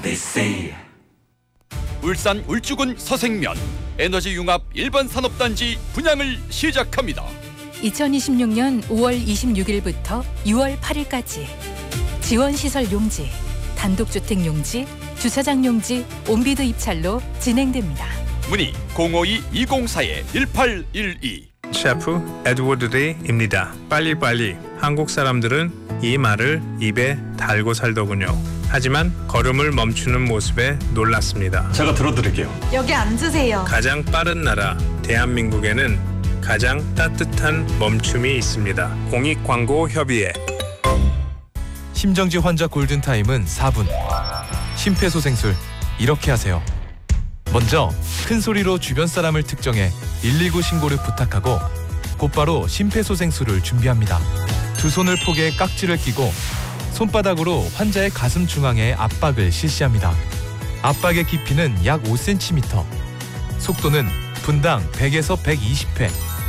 울산 울주군 서생면 에너지 융합 일반 산업단지 분양을 시작합니다. 2026년 5월 26일부터 6월 8일까지 지원시설 용지, 단독주택 용지, 주차장 용지, 온비드 입찰로 진행됩니다. 문의 052-204-1812. 셰프 에드워드 레이입니다. 빨리빨리. 한국 사람들은 이 말을 입에 달고 살더군요. 하지만 걸음을 멈추는 모습에 놀랐습니다. 제가 들어드릴게요. 여기 앉으세요. 가장 빠른 나라 대한민국에는 가장 따뜻한 멈춤이 있습니다. 공익광고협의회. 심정지 환자 골든타임은 4분. 심폐소생술 이렇게 하세요. 먼저 큰 소리로 주변 사람을 특정해 119 신고를 부탁하고 곧바로 심폐소생술을 준비합니다. 두 손을 포개 깍지를 끼고 손바닥으로 환자의 가슴 중앙에 압박을 실시합니다. 압박의 깊이는 약 5cm, 속도는 분당 100에서 120회,